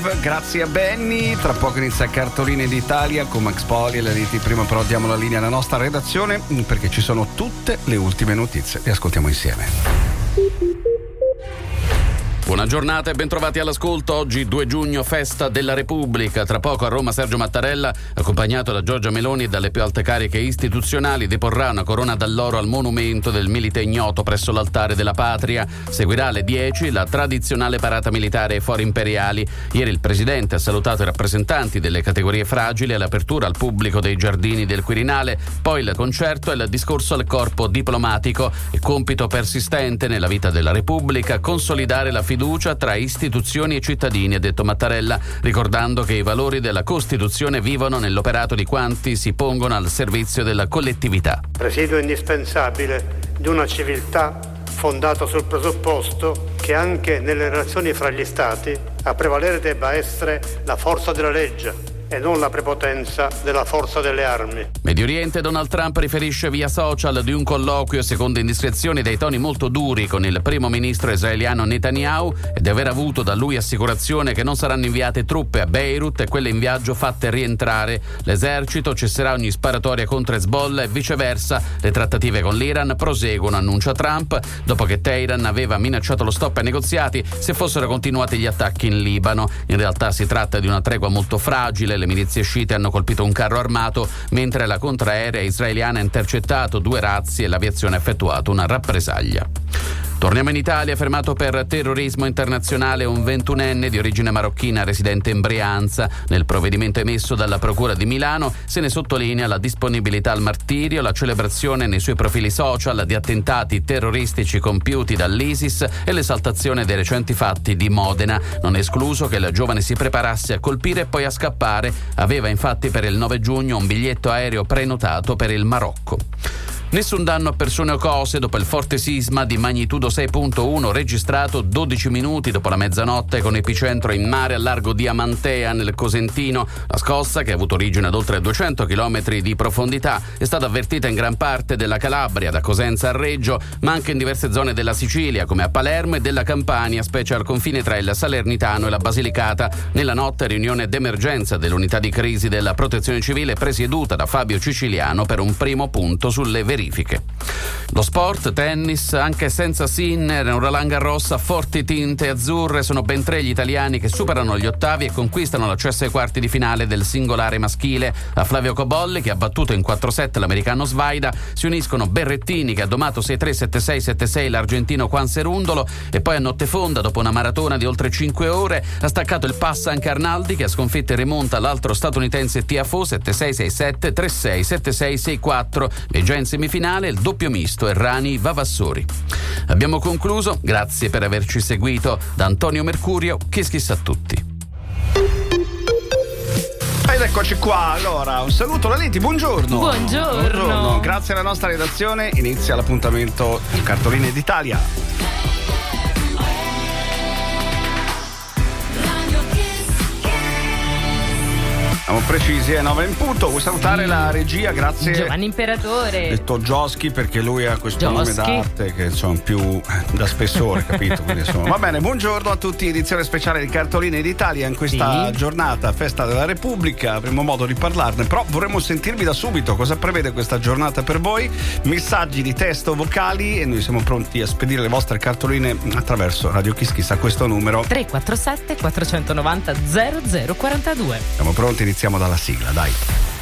Live, grazie a Benny. Tra poco inizia Cartoline d'Italia con Max Poli e le reti. Prima però diamo la linea alla nostra redazione perché ci sono tutte le ultime notizie. Le ascoltiamo insieme. Buona giornata e bentrovati all'ascolto. Oggi 2 giugno, festa della Repubblica. Tra poco a Roma Sergio Mattarella, accompagnato da Giorgia Meloni e dalle più alte cariche istituzionali, deporrà una corona d'alloro al monumento del milite ignoto presso l'altare della patria. Seguirà alle 10 la tradizionale parata militare ai fori imperiali. Ieri il presidente ha salutato i rappresentanti delle categorie fragili all'apertura al pubblico dei giardini del Quirinale. Poi il concerto e il discorso al corpo diplomatico. Il compito persistente nella vita della Repubblica, consolidare la fiducia tra istituzioni e cittadini, ha detto Mattarella, ricordando che i valori della Costituzione vivono nell'operato di quanti si pongono al servizio della collettività. Presidio indispensabile di una civiltà fondata sul presupposto che anche nelle relazioni fra gli Stati a prevalere debba essere la forza della legge e non la prepotenza della forza delle armi. Medio Oriente, Donald Trump riferisce via social di un colloquio secondo indiscrezioni dai toni molto duri con il primo ministro israeliano Netanyahu e di aver avuto da lui assicurazione che non saranno inviate truppe a Beirut e quelle in viaggio fatte rientrare. L'esercito cesserà ogni sparatoria contro Hezbollah e viceversa. Le trattative con l'Iran proseguono, annuncia Trump, dopo che Teheran aveva minacciato lo stop ai negoziati se fossero continuati gli attacchi in Libano. In realtà si tratta di una tregua molto fragile. Le milizie sciite hanno colpito un carro armato mentre la contraerea israeliana ha intercettato 2 razzi e l'aviazione ha effettuato una rappresaglia. Torniamo in Italia. Fermato per terrorismo internazionale un 21enne di origine marocchina residente in Brianza. Nel provvedimento emesso dalla Procura di Milano se ne sottolinea la disponibilità al martirio, la celebrazione nei suoi profili social di attentati terroristici compiuti dall'ISIS e l'esaltazione dei recenti fatti di Modena. Non è escluso che il giovane si preparasse a colpire e poi a scappare. Aveva infatti per il 9 giugno un biglietto aereo prenotato per il Marocco. Nessun danno a persone o cose dopo il forte sisma di magnitudo 6.1 registrato 12 minuti dopo la mezzanotte con epicentro in mare a largo di Amantea nel Cosentino. La scossa, che ha avuto origine ad oltre 200 km di profondità, è stata avvertita in gran parte della Calabria, da Cosenza a Reggio, ma anche in diverse zone della Sicilia come a Palermo e della Campania, specie al confine tra il Salernitano e la Basilicata. Nella notte riunione d'emergenza dell'unità di crisi della Protezione Civile presieduta da Fabio Ciciliano per un primo punto sulle verifiche. Lo sport, tennis, anche senza Sinner, Roland Garros a forti tinte azzurre. Sono ben 3 gli italiani che superano gli ottavi e conquistano l'accesso ai quarti di finale del singolare maschile. A Flavio Cobolli, che ha battuto in 4-7 l'americano Svaida, si uniscono Berrettini, che ha domato 6-3, 7-6, 7-6 l'argentino Juan Cerúndolo, e poi a notte fonda, dopo una maratona di oltre 5 ore, ha staccato il pass anche Arnaldi, che ha sconfitto e rimonta l'altro statunitense Tiafoe 7-6, 6-7, 3-6, 7-6, 6-4 e già in semifinale il doppio misto Errani Vavassori. Abbiamo concluso, grazie per averci seguito. Da Antonio Mercurio, Kiss a tutti. Ed eccoci qua, allora un saluto alla Leti, buongiorno. Buongiorno. Grazie alla nostra redazione, inizia l'appuntamento Cartoline d'Italia. Siamo precisi, 9 in punto. Vuoi salutare la regia? Grazie. Giovanni Imperatore. Detto Gioschi perché lui ha questo nome d'arte che insomma più da spessore, capito? Quindi, insomma, va bene, buongiorno a tutti, edizione speciale di Cartoline d'Italia in questa giornata, festa della Repubblica. Avremo modo di parlarne, però vorremmo sentirvi da subito. Cosa prevede questa giornata per voi? Messaggi di testo, vocali, e noi siamo pronti a spedire le vostre cartoline attraverso Radio Kiss a questo numero 347 490 0042. Siamo pronti, iniziamo dalla sigla, dai.